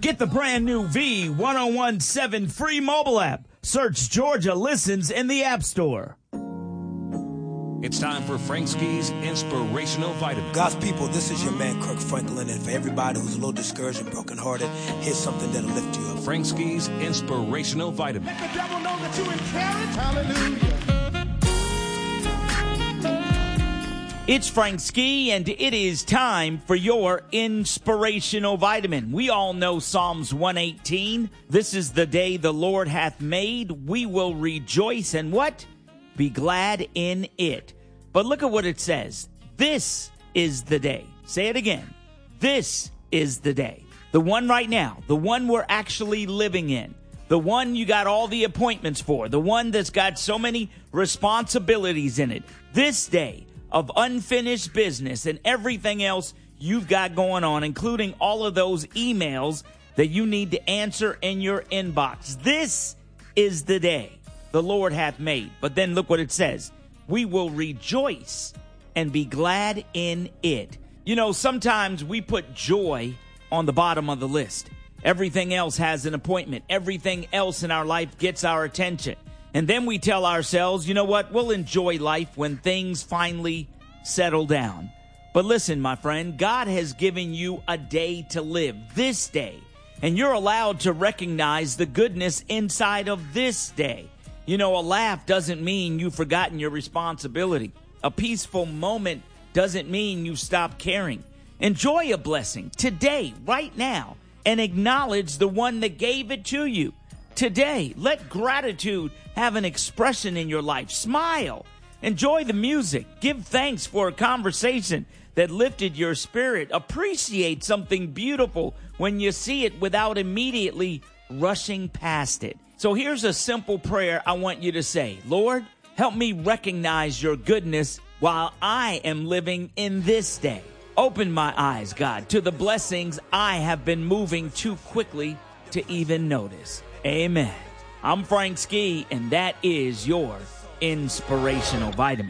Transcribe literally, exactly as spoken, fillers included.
Get the brand new V ten seventeen free mobile app. Search Georgia Listens in the App Store. It's time for Frank Ski's Inspirational Vitamin. God's people, this is your man Kirk Franklin, and for everybody who's a little discouraged and brokenhearted, here's something that'll lift you up. Frank Ski's Inspirational Vitamin. Let the devil know that you in carriage. Hallelujah. It's Frank Ski, and it is time for your Inspirational Vitamin. We all know Psalms one eighteen. This is the day the Lord hath made. We will rejoice and what? Be glad in it. But look at what it says. This is the day. Say it again. This is the day. The one right now. The one we're actually living in. The one you got all the appointments for. The one that's got so many responsibilities in it. This day of unfinished business and everything else you've got going on, including all of those emails that you need to answer in your inbox. This is the day the Lord hath made. But then look what it says. We will rejoice and be glad in it. You know, sometimes we put joy on the bottom of the list. Everything else has an appointment. Everything else in our life gets our attention. And then we tell ourselves, you know what, we'll enjoy life when things finally settle down. But listen, my friend, God has given you a day to live, this day. And you're allowed to recognize the goodness inside of this day. You know, a laugh doesn't mean you've forgotten your responsibility. A peaceful moment doesn't mean you stop caring. Enjoy a blessing today, right now, and acknowledge the one that gave it to you. Today, let gratitude have an expression in your life. Smile. Enjoy the music. Give thanks for a conversation that lifted your spirit. Appreciate something beautiful when you see it without immediately rushing past it. So here's a simple prayer I want you to say. Lord, help me recognize your goodness while I am living in this day. Open my eyes, God, to the blessings I have been moving too quickly to even notice. Amen. I'm Frank Ski, and that is your Inspirational Vitamin.